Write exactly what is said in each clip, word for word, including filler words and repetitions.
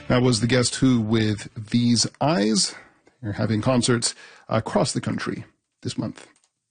That was the Guess Who with These Eyes. They're having concerts across the country this month.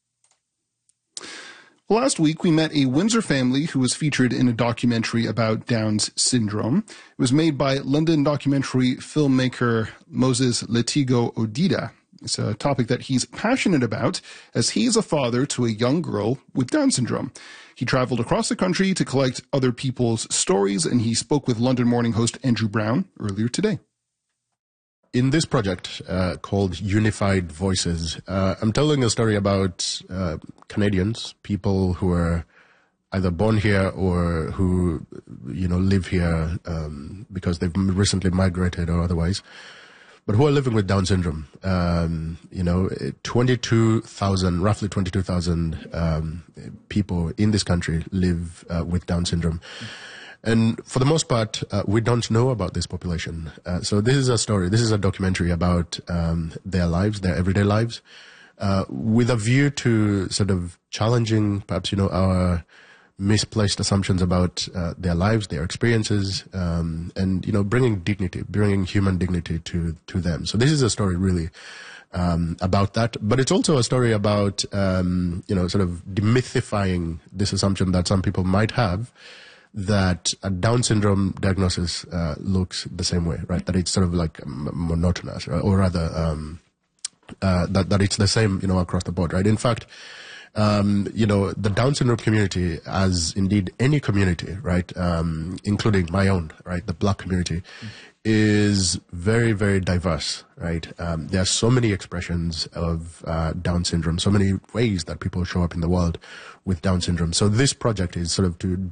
Last week, we met a Windsor family who was featured in a documentary about Down's syndrome. It was made by London documentary filmmaker Moses Letigo Odida. It's a topic that he's passionate about, as he is a father to a young girl with Down syndrome. He traveled across the country to collect other people's stories, and he spoke with London Morning host Andrew Brown earlier today. In this project uh, called Unified Voices, uh, I'm telling a story about uh, Canadians, people who are either born here or who, you know, live here um, because they've recently migrated or otherwise, but who are living with Down syndrome. Um, you know, twenty-two thousand, roughly twenty-two thousand um, people in this country live uh, with Down syndrome. And for the most part, uh, we don't know about this population. Uh, so this is a story, this is a documentary about um, their lives, their everyday lives, uh, with a view to sort of challenging, perhaps, you know, our misplaced assumptions about uh, their lives, their experiences, um, and, you know, bringing dignity, bringing human dignity to, to them. So this is a story really um, about that. But it's also a story about, um, you know, sort of demythifying this assumption that some people might have, that a Down syndrome diagnosis uh, looks the same way, right? That it's sort of like monotonous, or, or rather, um, uh, that, that it's the same, you know, across the board, right? In fact, um, you know, the Down syndrome community, as indeed any community, right, um, including my own, right, the Black community, mm. is very, very diverse, right? Um, there are so many expressions of uh, Down syndrome, so many ways that people show up in the world with Down syndrome. So this project is sort of to